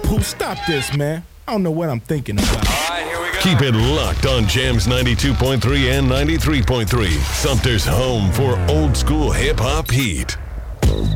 Pooh, stop this, man. I don't know what I'm thinking about. All right, here we go. Keep it locked on Jams 92.3 and 93.3. Sumter's home for old school hip hop heat.